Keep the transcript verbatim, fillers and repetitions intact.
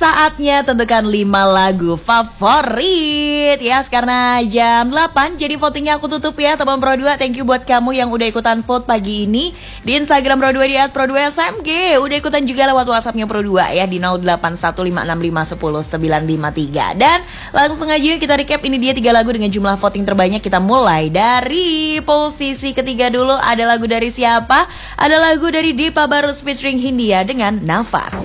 saatnya tentukan lima lagu favorit. Ya, karena jam delapan, jadi votingnya aku tutup ya teman Pro dua. Thank you buat kamu yang udah ikutan vote pagi ini di Instagram Pro dua di at pro dua s m g. Udah ikutan juga lewat WhatsAppnya Pro dua ya di nol delapan satu lima enam lima satu nol sembilan lima tiga. Dan langsung aja kita recap, ini dia tiga lagu dengan jumlah voting terbanyak. Kita mulai dari posisi ketiga dulu. Ada lagu dari siapa? Ada lagu dari Deepa Barus featuring Hindia dengan Nafas.